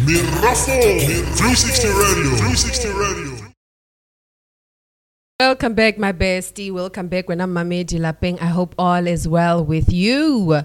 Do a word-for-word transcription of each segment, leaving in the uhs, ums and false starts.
Mirafo three sixty Radio. three sixty Radio. Welcome back, my bestie. Welcome back when I'm Mamedi Lapeng. I hope all is well with you.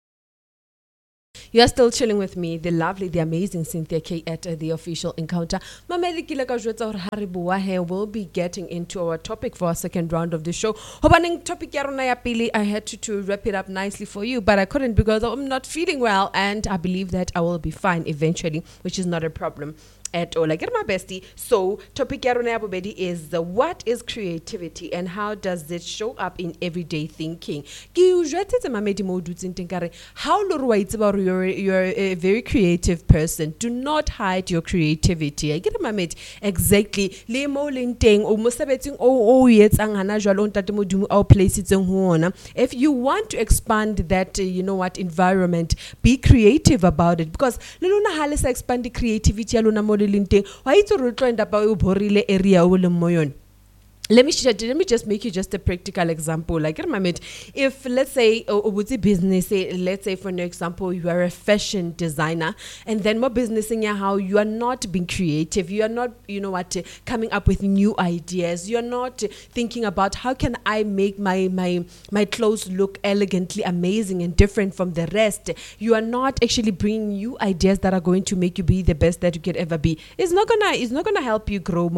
You are still chilling with me, the lovely, the amazing Cynthia K at uh, the official encounter. Mamedi Kilaka Jwetsa Haribuwa here will be getting into our topic for our second round of the show. Hobaning topic yarona ya pili, I had to, to wrap it up nicely for you, but I couldn't because I'm not feeling well, and I believe that I will be fine eventually, which is not a problem at all. I get my bestie. So topic yarona bobedi is uh, what is creativity and how does it show up in everyday thinking? Ki ujwetetse mamedi mo dutse nteng how lo re wa itse ba you're you're a very creative person. Do not hide your creativity. I get mamedi exactly le mo lenteng o mosebetsing o o yetsang hana jwalo ntate modimo o place itseng ho ona. If you want to expand that uh, you know what environment, be creative about it, because le lona ha le sa expand the creativity ya lona mo lenteng wa itse re tlo enda ba o borile area o le mo yone. Let me sh- let me just make you just a practical example. Like, if let's say uh, business, say, let's say for an example, you are a fashion designer, and then more business in your how you are not being creative, you are not, you know what, uh, coming up with new ideas. You are not uh, thinking about how can I make my my my clothes look elegantly amazing and different from the rest. You are not actually bringing new ideas that are going to make you be the best that you could ever be. It's not gonna it's not gonna help you grow.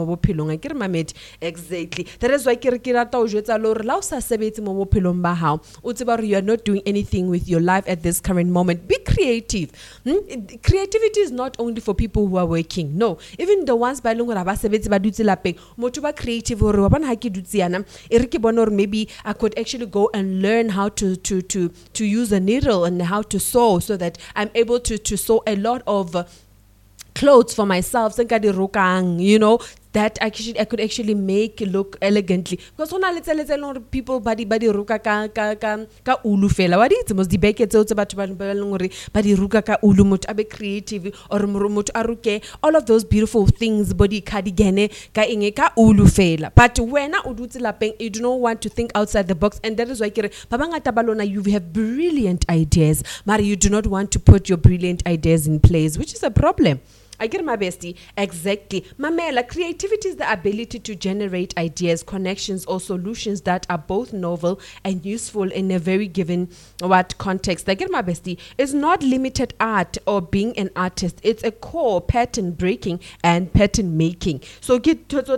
Exactly. That is why kirikira ta o jwetsa lo re la o sa sebetse mo bophelong ba hao o tseba re you are not doing anything with your life at this current moment. Be creative. Hmm? Creativity is not only for people who are working. No, even the ones ba leng gore ba sebetse ba dutse lapeng motho ba creative gore wa bona ha ke dutse yana e re ke bona gore maybe I could actually go and learn how to to to to use a needle and how to sew so that I'm able to to sew a lot of uh, clothes for myself, you know, that actually I could actually make look elegantly. Because when I let's let's say people body body ruka ka ka ka ka ulu fela. What is most the beke tse ba body ruka ka ulu mot abe creative or mot aruke all of those beautiful things body kadigene ka inge ka ulu fela. But when I udutse lapeng, you do not want to think outside the box, and that is why kere babangata balona you have brilliant ideas, but you do not want to put your brilliant ideas in place, which is a problem. I get my bestie. Exactly. Mamela, creativity is the ability to generate ideas, connections, or solutions that are both novel and useful in a very given what context. I get my bestie. It's not limited art or being an artist. It's a core pattern breaking and pattern making. So get to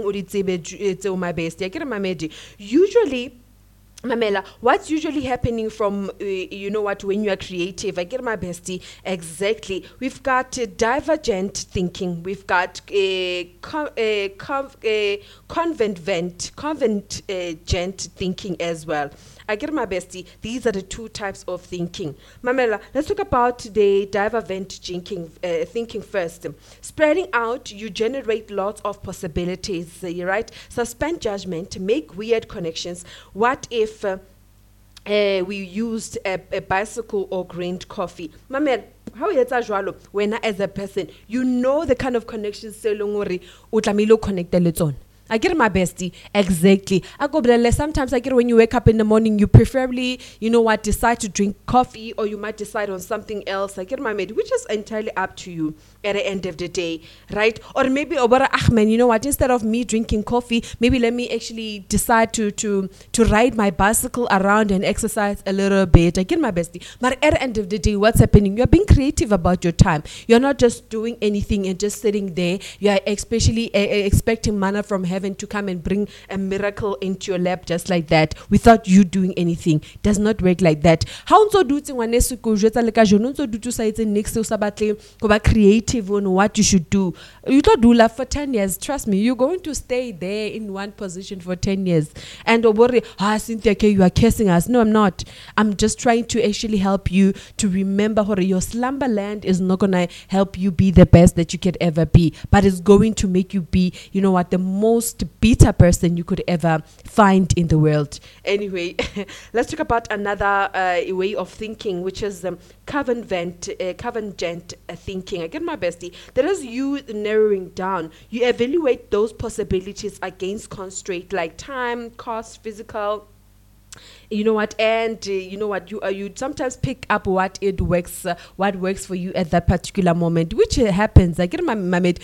my bestie. I get my medi. Usually, Mamela, what's usually happening from, uh, you know what, when you are creative? I get my bestie. Exactly. We've got uh, divergent thinking. We've got a uh, con- uh, con- uh, convent convent uh, gent thinking as well. I get my bestie. These are the two types of thinking. Mamela, let's talk about the divergent thinking, uh, thinking first. Spreading out, you generate lots of possibilities, uh, right? Suspend judgment, make weird connections. What if uh, uh, we used a, a bicycle or grained coffee? Mamela, how is that when as a person, you know the kind of connections utlamilo connected on. I get my bestie. Exactly. I go sometimes I get when you wake up in the morning, you preferably, you know what, decide to drink coffee, or you might decide on something else. I get my mate, which is entirely up to you at the end of the day, right? Or maybe Obara Ahmed, you know what, instead of me drinking coffee, maybe let me actually decide to to to ride my bicycle around and exercise a little bit. I get my bestie. But at the end of the day, what's happening? You're being creative about your time. You're not just doing anything and just sitting there. You're especially uh, expecting manna from heaven to come and bring a miracle into your lap just like that without you doing anything. It does not work like that. How so do thing when go jeta le ka jono so do to say next to sabatle go ba creative on what you should do. You don't do that for ten years. Trust me, you're going to stay there in one position for ten years. And worry, ah Cynthia, okay, you are cursing us. No, I'm not. I'm just trying to actually help you to remember how your slumber land is not gonna help you be the best that you could ever be, but it's going to make you be, you know what, the most bitter person you could ever find in the world. Anyway, let's talk about another uh, way of thinking, which is um, convent, uh, convergent uh, thinking. Again, my bestie, that is you narrowing down. You evaluate those possibilities against constraint like time, cost, physical you know what, and uh, you know what, you uh, you sometimes pick up what it works uh, what works for you at that particular moment, which uh, happens. I get my my mate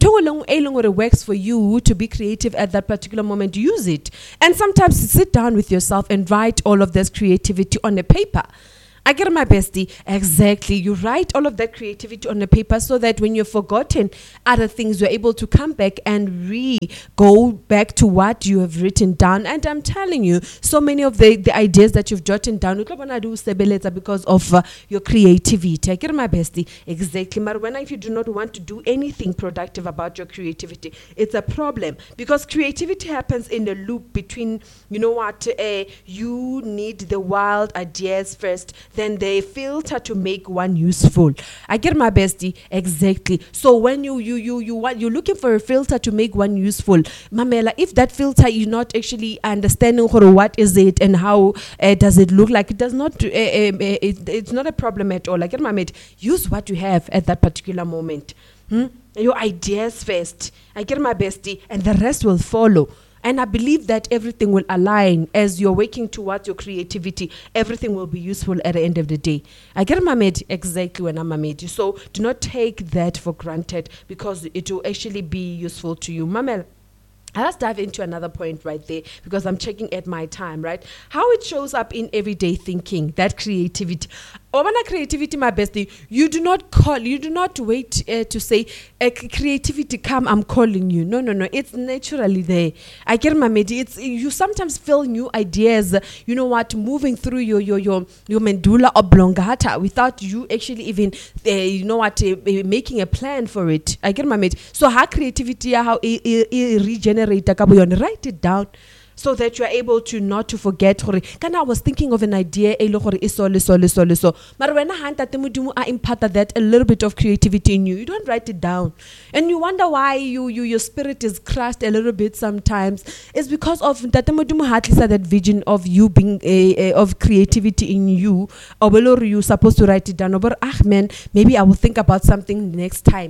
it works for you to be creative at that particular moment. Use it, and sometimes sit down with yourself and write all of this creativity on a paper. I get my bestie. Exactly. You write all of that creativity on the paper so that when you've forgotten other things, you're able to come back and re go back to what you have written down. And I'm telling you, so many of the, the ideas that you've jotted down, because of uh, your creativity. I get my bestie. Exactly. Marwana, if you do not want to do anything productive about your creativity, it's a problem, because creativity happens in a loop between, you know what, uh, you need the wild ideas first, then they filter to make one useful. I get my bestie. Exactly. So when you you you you want, you're looking for a filter to make one useful, Mamela, if that filter you're not actually understanding what is it and how uh, does it look like, it does not uh, uh, it, it's not a problem at all. I get my mate. Use what you have at that particular moment. Hmm? Your ideas first. I get my bestie, and the rest will follow. And I believe that everything will align as you're working towards your creativity. Everything will be useful at the end of the day. I get my mate exactly when I'm a mate. So do not take that for granted, because it will actually be useful to you. Mamel, let's dive into another point right there, because I'm checking at my time, right? How it shows up in everyday thinking, that creativity. Obana creativity, my bestie, you do not call, you do not wait uh, to say, uh, creativity, come, I'm calling you. No, no, no. It's naturally there. I get my mate. It's, you sometimes feel new ideas, uh, you know what, moving through your, your, your, your medulla oblongata without you actually even, uh, you know what, uh, making a plan for it. I get my mate. So how creativity, how it regenerate, write it down, so that you are able to not to forget. Kana, I was thinking of an idea, but when I imparted that a little bit of creativity in you, you don't write it down, and you wonder why you, you your spirit is crushed a little bit sometimes. It's because of that vision of you being a, a, of creativity in you, or you supposed to write it down. But ah man, maybe I will think about something next time.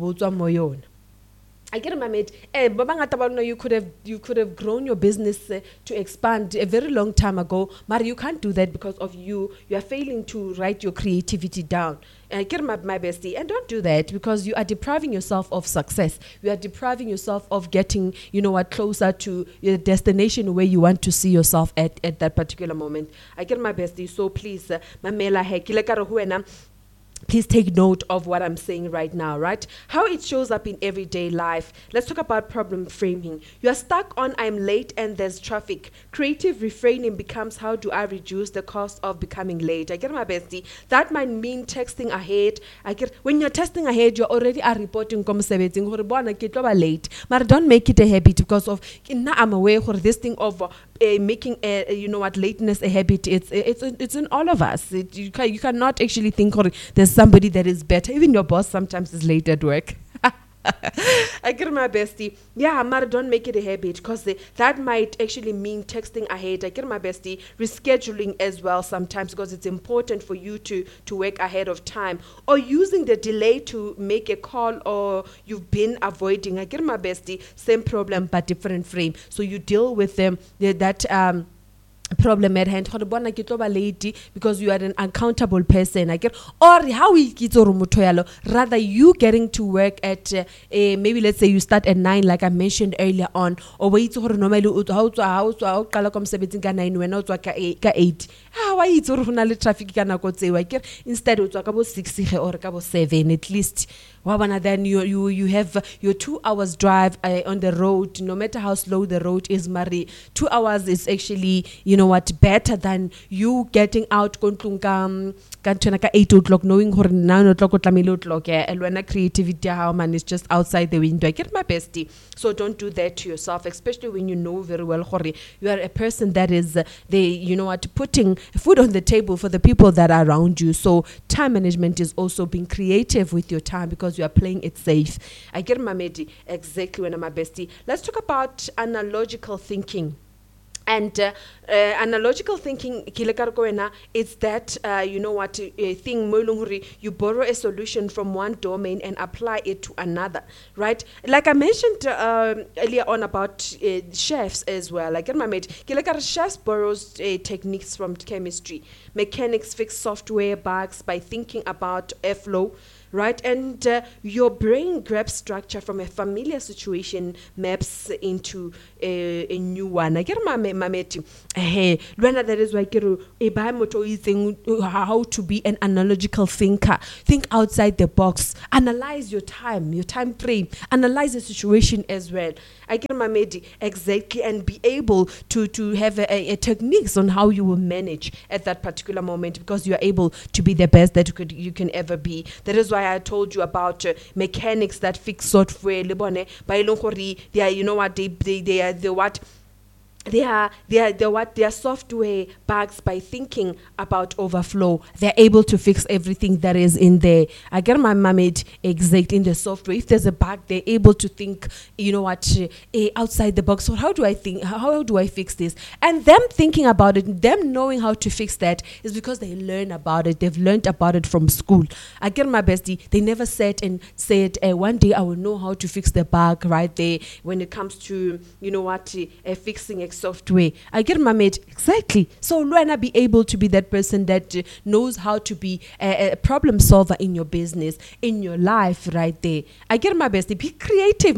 I get my mate. Eh, you could have you could have grown your business uh, to expand a very long time ago, but you can't do that because of you. You are failing to write your creativity down. And I get my, my bestie, and don't do that, because you are depriving yourself of success. You are depriving yourself of getting, you know what, closer to your destination where you want to see yourself at at that particular moment. I get my bestie. So please, uh, mamela he please take note of what I'm saying right now, right? How it shows up in everyday life. Let's talk about problem framing. You are stuck on I'm late and there's traffic. Creative reframing becomes, how do I reduce the cost of becoming late? I get my bestie. That might mean texting ahead. I get when you're texting ahead, you're already are reporting late. But don't make it a habit, because of I'm aware of this thing of uh, making a, you know what, lateness a habit. It's it's it's in all of us. It, you can, you cannot actually think or there's somebody that is better. Even your boss sometimes is late at work. I get my bestie. Yeah, Mara, don't make it a habit, because that might actually mean texting ahead. I get my bestie. Rescheduling as well sometimes, because it's important for you to, to work ahead of time. Or using the delay to make a call, or you've been avoiding. I get my bestie. Same problem, but different frame. So you deal with them, that um problem at hand, because you are an uncountable person. I get, or how we get rather you getting to work at uh, uh, maybe let's say you start at nine, like I mentioned earlier on, or wait to normally eight. How I eat or traffic instead of six or seven at least. Then you you you have your two hours drive uh, on the road. No matter how slow the road is, Marie, two hours is actually, you know what, better than you getting out eight o'clock, knowing nine o'clock or o'clock. And when a creativity, how man is just outside the window. I get my bestie. So don't do that to yourself, especially when you know very well you are a person that is uh, they you know what, putting food on the table for the people that are around you. So time management is also being creative with your time, because you are playing it safe. I get my medi exactly when I'm my bestie. Let's talk about analogical thinking. And uh, uh, analogical thinking, ke ile ka re ko wena, it's that, uh, you know what, uh, thing mo e leng hore you borrow a solution from one domain and apply it to another, right? Like I mentioned uh, earlier on about uh, chefs as well. Like in my mate, ke ile ka re chefs borrows uh, techniques from chemistry. Mechanics fix software bugs by thinking about airflow, right? And uh, your brain grabs structure from a familiar situation, maps into a, a new one. I get my mameti. Hey, that is why how to be an analogical thinker. Think outside the box. Analyze your time, your time frame. Analyze the situation as well. I get my medi exactly, and be able to to have a, a, a techniques on how you will manage at that particular moment, because you are able to be the best that you could you can ever be. That is why I told you about uh, mechanics that fix software. Lebone, by they are, you know what, they they they are the what. They are, they are, they what their software bugs by thinking about overflow. They're able to fix everything that is in there. I get my mamid exact in the software. If there's a bug, they're able to think, you know what, uh, outside the box. So how do I think? How do I fix this? And them thinking about it, them knowing how to fix that is because they learn about it. They've learned about it from school. I get my bestie. They never sat and said, uh, one day I will know how to fix the bug right there when it comes to, you know what, uh, fixing it software. I get my mate exactly. So Luana be able to be that person that uh, knows how to be a, a problem solver in your business, in your life, right there. I get my best. Be creative,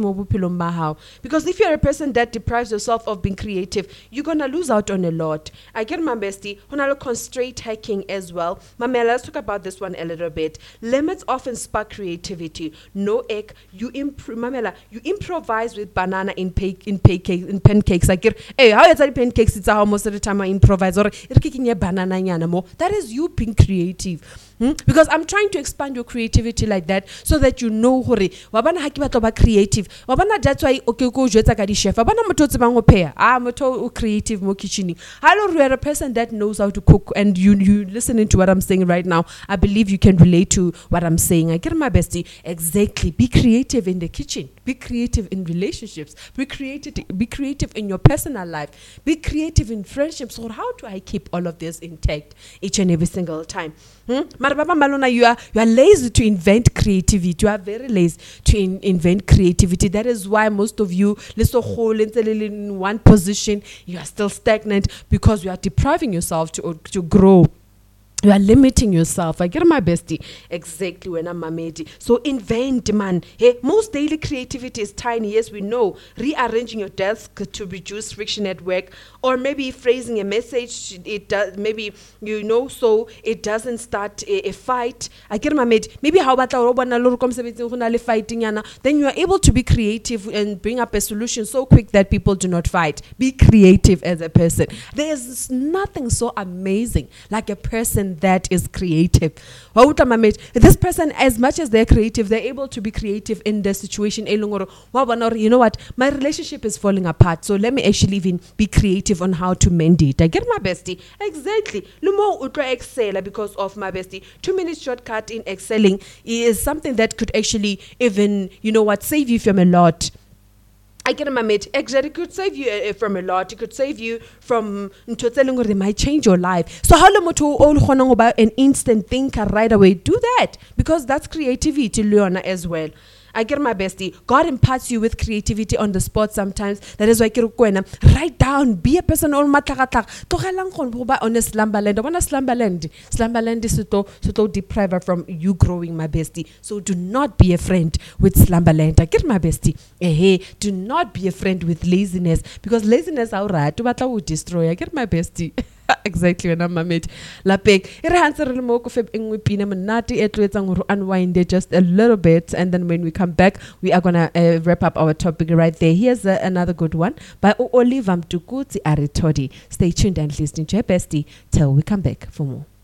because if you're a person that deprives yourself of being creative, you're gonna lose out on a lot. I get my bestie. Honalo constraint hacking as well. Mama, let's talk about this one a little bit. Limits often spark creativity. No egg. You imp- Mamela, you improvise with banana in pa- in pancakes in pancakes. I get. Hey, how is that pancakes? It's how most of the time I improvise or kicking a banana nyana more. That is you being creative. Hmm? Because I'm trying to expand your creativity like that so that you know hore wabana haki batlo ba creative. Wabana that's why okay go jwetsa ka di chef. Wabana motho tsebang go pheya. Ah motho creative mo kitchen. Hello, you are a person that knows how to cook, and you you listening to what I'm saying right now. I believe you can relate to what I'm saying. I get my bestie. Exactly. Be creative in the kitchen. Be creative in relationships. Be creative be creative in your personal life. Be creative in friendships. Or how do I keep all of this intact each and every single time? Hmm? Malona, you are you are lazy to invent creativity. You are very lazy to in, invent creativity. That is why most of you little hole in one position, you are still stagnant because you are depriving yourself to to grow. You are limiting yourself. I get my bestie. Exactly when I'm mamedi. So invent, man. Hey, most daily creativity is tiny. Yes, we know. Rearranging your desk to reduce friction at work, or maybe phrasing a message. It does. Maybe you know, so it doesn't start a, a fight. I get my mate. Maybe how about fighting? Then you are able to be creative and bring up a solution so quick that people do not fight. Be creative as a person. There is nothing so amazing like a person that is creative. This person, as much as they're creative, they're able to be creative in the situation. You know what? My relationship is falling apart, so let me actually even be creative on how to mend it. I get my bestie. Exactly. Lumo ultra excel because of my bestie. Two minutes shortcut in excelling is something that could actually even, you know what, save you from a lot. I get my mate. Exactly, it could save you uh, from a lot. It could save you from telling they might change your life. So how long to all about an instant thinker right away? Do that, because that's creativity, Leona, as well. I get my bestie. God imparts you with creativity on the spot sometimes. That is why I write down. Be a person on matlakatlak. Togelang kon ba on a slumberland. One slumberland. Slumberland is to to deprive from you growing, my bestie. So do not be a friend with slumberland. I get my bestie. Eh, hey, do not be a friend with laziness, because laziness alright to batla will destroy. I get my bestie. Exactly when I'm a mate. Lapek. Unwind it just a little bit, and then when we come back, we are gonna uh, wrap up our topic right there. Here's uh, another good one by Oliver Mtukudzi Aritodi. Stay tuned and listen to your bestie till we come back for more.